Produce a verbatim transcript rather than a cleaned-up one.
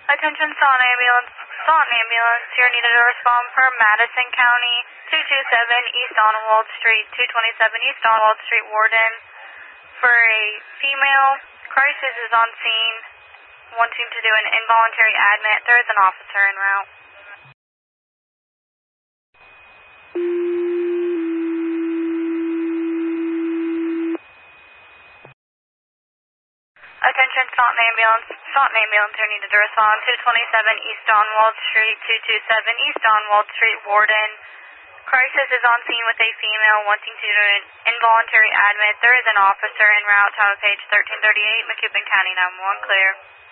Attention, Staunton Ambulance. Staunton Ambulance. You're needed to respond for Madison County, two two seven East Donald Street, two twenty-seven East Donald Street, Warden. For a female, crisis is on scene, wanting to do an involuntary admit. There is an officer en route. Attention, Staunton Ambulance. Staunton Ambulance, you're needed to respond. two twenty-seven East Donwald Street, two two seven East Donwald Street, Warden. Crisis is on scene with a female wanting to do an involuntary admit. There is an officer en route. Tower page thirteen thirty-eight, Macoupin County nine one one, clear.